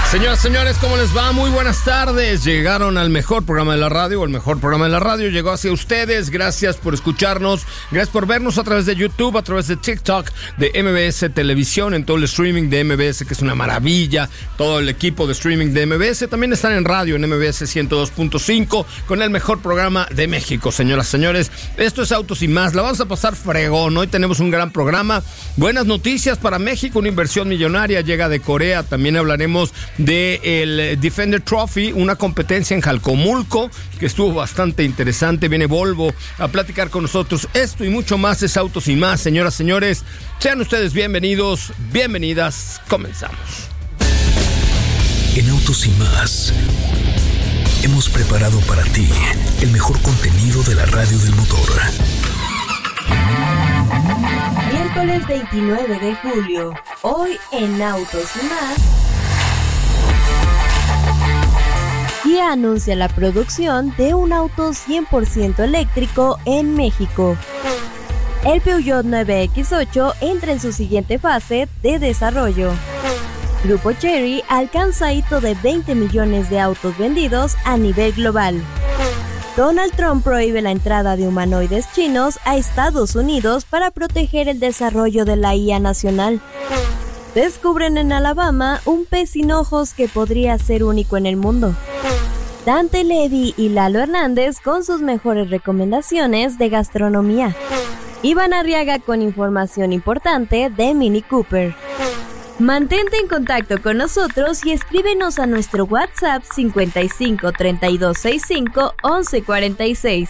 Señoras, señores, ¿cómo les va? Muy buenas tardes. Llegaron al mejor programa de la radio, o el mejor programa de la radio llegó hacia ustedes. Gracias por escucharnos, gracias por vernos a través de YouTube, a través de TikTok, de MBS Televisión, en todo el streaming de MBS, que es una maravilla. Todo el equipo de streaming de MBS también están en radio, en MBS 102.5, con el mejor programa de México. Señoras, señores, esto es Autos y Más. La vamos a pasar fregón. Hoy tenemos un gran programa. Buenas noticias para México, una inversión millonaria llega de Corea. También hablaremos del Defender Trophy, una competencia en Jalcomulco que estuvo bastante interesante. Viene Volvo a platicar con nosotros. Esto y mucho más es Autos y Más. Señoras, señores, sean ustedes bienvenidos, bienvenidas. Comenzamos. En Autos y Más hemos preparado para ti el mejor contenido de la radio del motor. Miércoles 29 de julio. Hoy en Autos y Más, Kia anuncia la producción de un auto 100% eléctrico en México. El Peugeot 9X8 entra en su siguiente fase de desarrollo. Grupo Chery alcanza hito de 20 millones de autos vendidos a nivel global. Donald Trump prohíbe la entrada de humanoides chinos a Estados Unidos para proteger el desarrollo de la IA nacional. Descubren en Alabama un pez sin ojos que podría ser único en el mundo. Dante Levi y Lalo Hernández con sus mejores recomendaciones de gastronomía. Iván Arriaga con información importante de Mini Cooper. Mantente en contacto con nosotros y escríbenos a nuestro WhatsApp 55 32 65 11 46.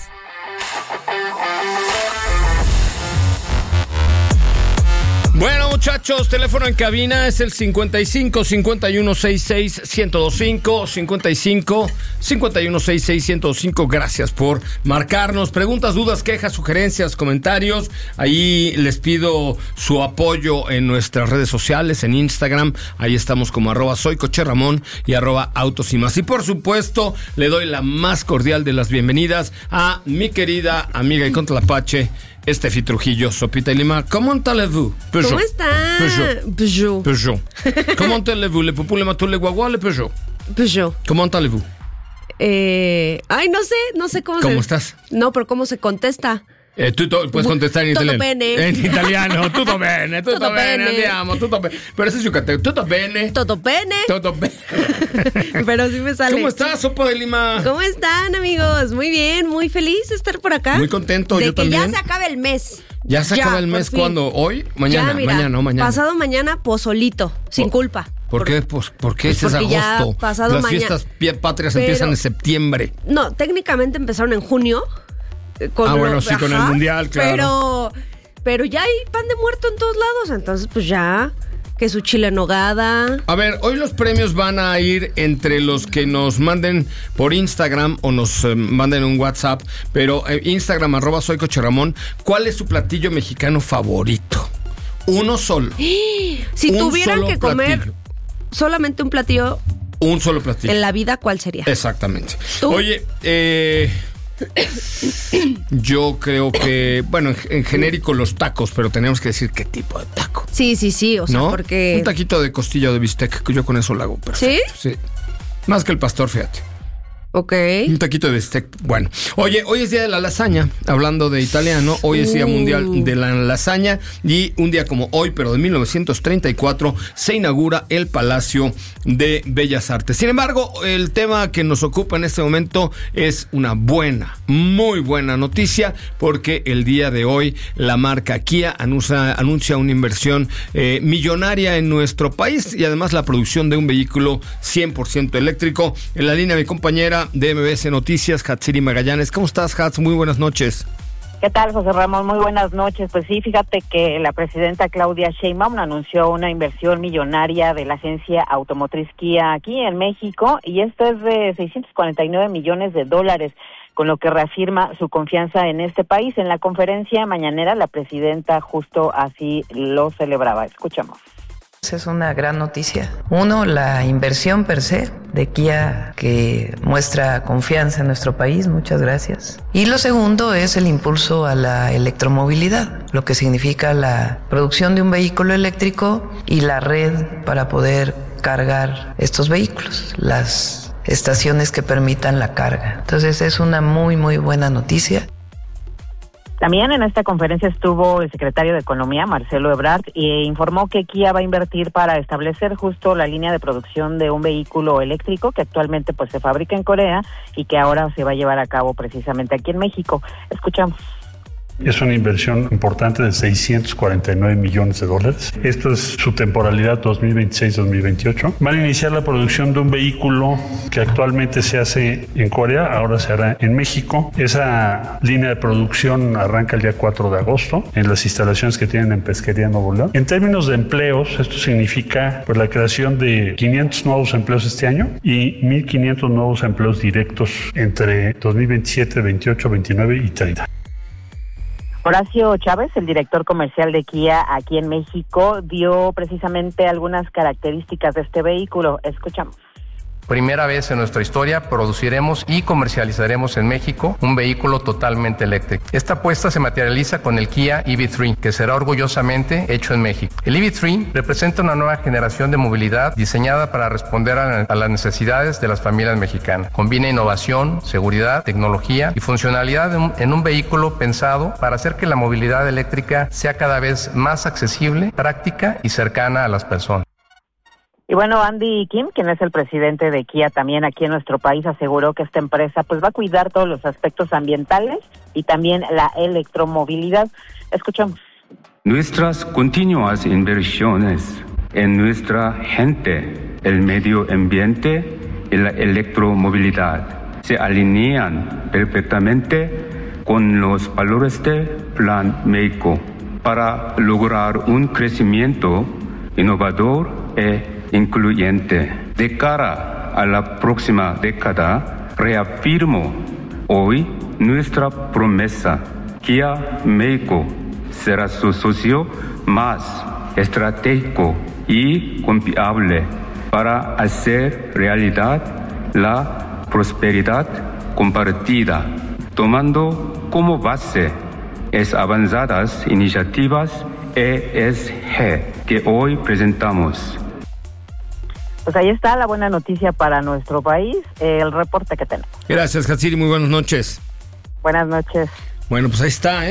Bueno, muchachos, teléfono en cabina es el 55 51 66 1025, 55 51 66 1025. Gracias por marcarnos. Preguntas, dudas, quejas, sugerencias, comentarios. Ahí les pido su apoyo en nuestras redes sociales, en Instagram. Ahí estamos como @soycocherramón y @autos y más. Y por supuesto, le doy la más cordial de las bienvenidas a mi querida amiga y contlapache, Estefi Trujillo, Sopita y Lima. ¿Cómo allez-vous? ¿Cómo está? Peugeot. ¿Cómo allez-vous? Le pupou, le matou, le guagua, le Peugeot. ¿Cómo allez-vous? No sé cómo ¿Cómo estás? No, pero ¿cómo se contesta? Tú puedes contestar en italiano. Bene. En italiano. Tutto bene, andiamo, tutto bene. Pero ese es yucateco. Tutto bene. Todo bene. Pero sí me sale. ¿Cómo estás, Sopa de Lima? ¿Cómo están, amigos? Muy bien, muy feliz de estar por acá. Muy contento, yo también. Ya se acaba el mes. ¿Ya se acaba el mes? ¿Cuándo? ¿Hoy? Mañana. Mañana. Pasado mañana, pozolito, sin culpa. ¿Por qué? Pues porque ese es agosto. Las fiestas patrias empiezan en septiembre. No, técnicamente empezaron en junio. Con el mundial, claro. Pero ya hay pan de muerto en todos lados, entonces pues ya, que su chile en nogada. A ver, hoy los premios van a ir entre los que nos manden por Instagram o nos manden un WhatsApp, pero Instagram @soycocherramón. ¿Cuál es su platillo mexicano favorito? Uno solo. Si tuvieran que comer solamente un platillo. Un solo platillo. En la vida, ¿cuál sería? Exactamente. ¿Tú? Oye, yo creo que, bueno, en genérico los tacos, pero tenemos que decir qué tipo de taco. Sí, o sea, ¿no? porque... Un taquito de costilla o de bistec, que yo con eso lo hago perfecto. ¿Sí? Sí. Más que el pastor, fíjate. Ok. Un taquito de bistec, bueno. Oye, hoy es día de la lasaña, hablando de italiano, hoy es día mundial de la lasaña y un día como hoy, pero de 1934, se inaugura el Palacio de Bellas Artes. Sin embargo, el tema que nos ocupa en este momento es una muy buena noticia, porque el día de hoy la marca Kia anuncia una inversión millonaria en nuestro país y además la producción de un vehículo 100% eléctrico. En la línea mi compañera de MBS Noticias, Hatsiri Magallanes. ¿Cómo estás, Hats? Muy buenas noches. ¿Qué tal, José Ramón? Muy buenas noches. Pues sí, fíjate que la presidenta Claudia Sheinbaum anunció una inversión millonaria de la agencia automotriz Kia aquí en México, y esto es de $649 millones, con lo que reafirma su confianza en este país. En la conferencia mañanera, la presidenta justo así lo celebraba. Escuchamos. Es una gran noticia. Uno, la inversión per se de Kia, que muestra confianza en nuestro país, muchas gracias. Y lo segundo es el impulso a la electromovilidad, lo que significa la producción de un vehículo eléctrico y la red para poder cargar estos vehículos, las estaciones que permitan la carga. Entonces es una muy, muy buena noticia. También en esta conferencia estuvo el secretario de Economía, Marcelo Ebrard, e informó que Kia va a invertir para establecer justo la línea de producción de un vehículo eléctrico que actualmente pues se fabrica en Corea y que ahora se va a llevar a cabo precisamente aquí en México. Escuchamos. Es una inversión importante de $649 millones. Esto es su temporalidad 2026-2028. Van a iniciar la producción de un vehículo que actualmente se hace en Corea, ahora se hará en México. Esa línea de producción arranca el día 4 de agosto en las instalaciones que tienen en Pesquería Nuevo León. En términos de empleos, esto significa pues, la creación de 500 nuevos empleos este año y 1,500 nuevos empleos directos entre 2027, 28, 29 y 30. Horacio Chávez, el director comercial de Kia aquí en México, dio precisamente algunas características de este vehículo. Escuchamos. Primera vez en nuestra historia produciremos y comercializaremos en México un vehículo totalmente eléctrico. Esta apuesta se materializa con el Kia EV3, que será orgullosamente hecho en México. El EV3 representa una nueva generación de movilidad diseñada para responder a las necesidades de las familias mexicanas. Combina innovación, seguridad, tecnología y funcionalidad en un vehículo pensado para hacer que la movilidad eléctrica sea cada vez más accesible, práctica y cercana a las personas. Y bueno, Andy Kim, quien es el presidente de Kia también aquí en nuestro país, aseguró que esta empresa pues va a cuidar todos los aspectos ambientales y también la electromovilidad. Escuchamos. Nuestras continuas inversiones en nuestra gente, el medio ambiente y la electromovilidad se alinean perfectamente con los valores del Plan México para lograr un crecimiento innovador e incluyente. De cara a la próxima década, reafirmo hoy nuestra promesa. Kia México será su socio más estratégico y confiable para hacer realidad la prosperidad compartida, tomando como base las avanzadas iniciativas ESG que hoy presentamos. Pues ahí está la buena noticia para nuestro país, el reporte que tenemos. Gracias, Hatsiri, muy buenas noches. Buenas noches. Bueno, pues ahí está,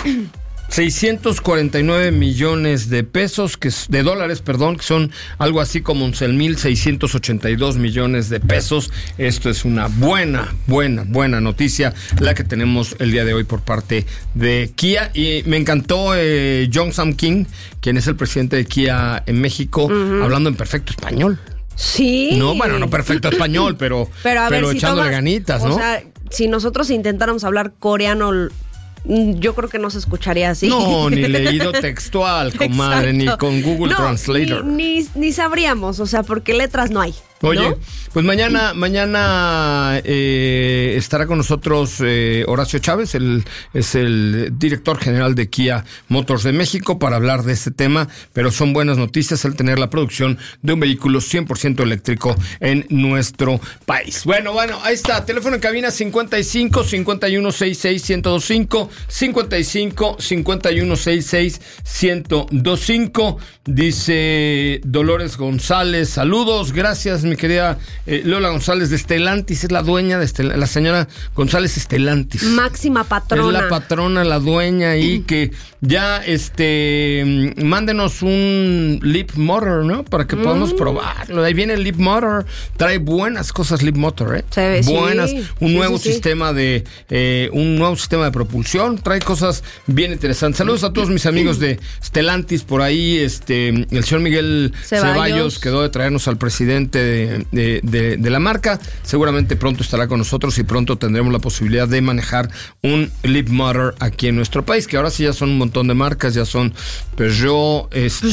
649 millones de pesos, de dólares, perdón, que son algo así como 11,682 millones de pesos. Esto es una buena noticia, la que tenemos el día de hoy por parte de Kia. Y me encantó Young-Sam Kim, quien es el presidente de Kia en México, hablando en perfecto español. Sí. No, bueno, no perfecto español, pero a ver, si echándole ganitas, ¿no? O sea, si nosotros intentáramos hablar coreano, yo creo que no se escucharía así. No, ni leído textual, comadre, ni con Google Translator. Ni sabríamos, o sea, porque letras no hay. Oye, ¿no? Pues mañana estará con nosotros Horacio Chávez, es el director general de Kia Motors de México, para hablar de este tema, pero son buenas noticias al tener la producción de un vehículo 100% eléctrico en nuestro país. Bueno, ahí está, teléfono en cabina 55 51 66 1025, 55 51 66 1025, dice Dolores González, saludos, gracias mi querida Lola González de Stellantis, es la dueña de la señora González Stellantis. Máxima patrona. Es la patrona, la dueña ahí, que ya mándenos un Leap Motor, ¿no? Para que podamos probarlo. Ahí viene el Leap Motor, trae buenas cosas Leap Motor, buenas, un nuevo sistema de propulsión, trae cosas bien interesantes. Saludos a todos mis amigos de Stellantis por ahí, el señor Miguel Ceballos quedó de traernos al presidente de la marca, seguramente pronto estará con nosotros y pronto tendremos la posibilidad de manejar un Leap Motor aquí en nuestro país, que ahora sí ya son un montón de marcas, ya son Peugeot,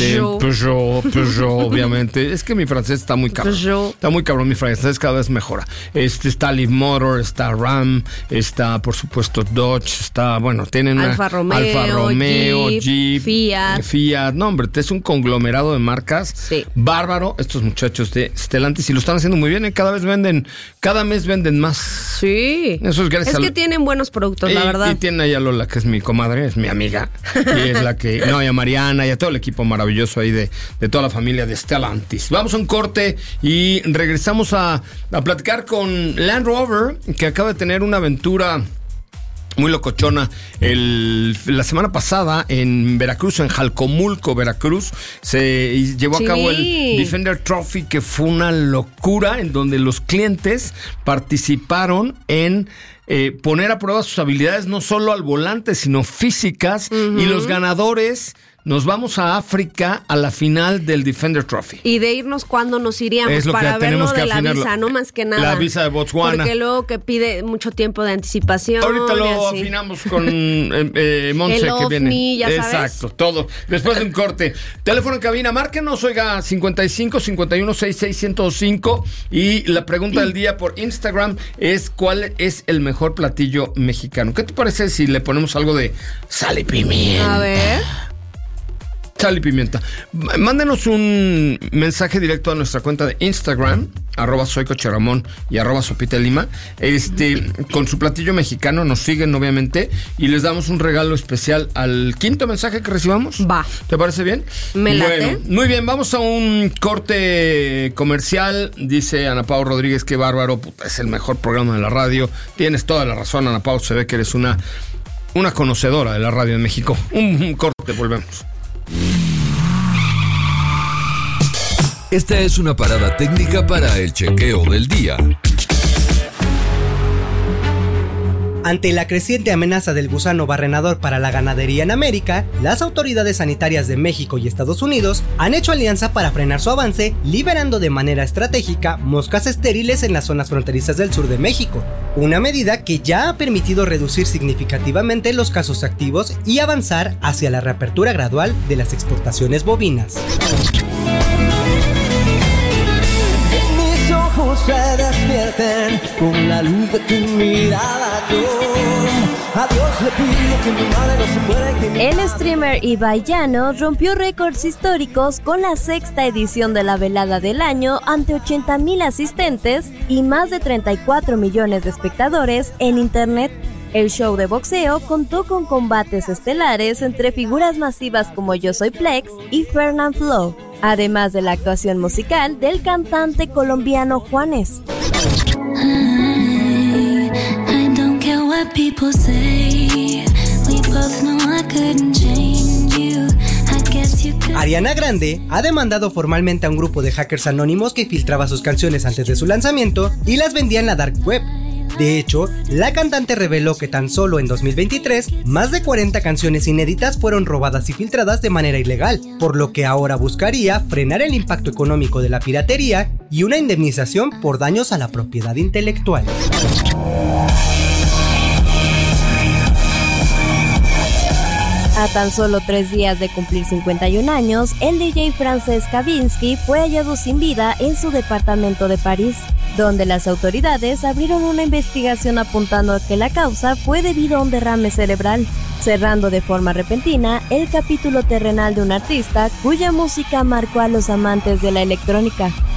obviamente, es que mi francés está muy cabrón, mi francés cada vez mejora, está Leap Motor, está Ram, está por supuesto Dodge, está, tienen Alfa Romeo, Jeep, Fiat, no hombre, es un conglomerado de marcas bárbaro, estos muchachos de Stellantis. Stellantis y lo están haciendo muy bien. Cada mes venden más. Sí. Eso es gracias que tienen buenos productos, la verdad. Y tienen ahí a Lola, que es mi comadre, es mi amiga. Y es la que... No, y a Mariana y a todo el equipo maravilloso ahí de toda la familia de Stellantis. Vamos a un corte y regresamos a platicar con Land Rover, que acaba de tener una aventura muy locochona. La semana pasada en Veracruz, en Jalcomulco, Veracruz, se llevó a cabo el Defender Trophy, que fue una locura, en donde los clientes participaron en poner a prueba sus habilidades, no solo al volante, sino físicas, y los ganadores... Nos vamos a África a la final del Defender Trophy. Y de irnos, ¿cuándo nos iríamos? Para ver lo de la visa, no más que nada. La visa de Botswana. Porque luego que pide mucho tiempo de anticipación. Ahorita lo afinamos con Monse, el que viene. Ya sabes. Exacto, todo. Después de un corte. Teléfono en cabina, márquenos, oiga, 55 51 66 105. Y la pregunta del día por Instagram es: ¿cuál es el mejor platillo mexicano? ¿Qué te parece si le ponemos algo de sal y pimienta? A ver. Sal y pimienta. Mándenos un mensaje directo a nuestra cuenta de Instagram, @soycocheramón y @sopitelima, con su platillo mexicano. Nos siguen, obviamente, y les damos un regalo especial al quinto mensaje que recibamos. Va. ¿Te parece bien? Me late. Bueno, muy bien, vamos a un corte comercial. Dice Ana Pau Rodríguez, qué bárbaro, puta, es el mejor programa de la radio. Tienes toda la razón, Ana Pau, se ve que eres una conocedora de la radio en México. Un corte, volvemos. Esta es una parada técnica para el chequeo del día. Ante la creciente amenaza del gusano barrenador para la ganadería en América, las autoridades sanitarias de México y Estados Unidos han hecho alianza para frenar su avance, liberando de manera estratégica moscas estériles en las zonas fronterizas del sur de México, una medida que ya ha permitido reducir significativamente los casos activos y avanzar hacia la reapertura gradual de las exportaciones bovinas. Se despierten con la luz de tu mirada. A Dios le pido que mi madre no se muera. El streamer Ibai Llano rompió récords históricos con la sexta edición de la velada del año ante 80,000 asistentes y más de 34 millones de espectadores en internet. El show de boxeo contó con combates estelares entre figuras masivas como Yo Soy Plex y Fernand Flo, además de la actuación musical del cantante colombiano Juanes. Ariana Grande ha demandado formalmente a un grupo de hackers anónimos que filtraba sus canciones antes de su lanzamiento y las vendía en la dark web. De hecho, la cantante reveló que tan solo en 2023, más de 40 canciones inéditas fueron robadas y filtradas de manera ilegal, por lo que ahora buscaría frenar el impacto económico de la piratería y una indemnización por daños a la propiedad intelectual. A tan solo 3 días de cumplir 51 años, el DJ Francesc Kavinsky fue hallado sin vida en su departamento de París, donde las autoridades abrieron una investigación apuntando a que la causa fue debido a un derrame cerebral, cerrando de forma repentina el capítulo terrenal de un artista cuya música marcó a los amantes de la electrónica.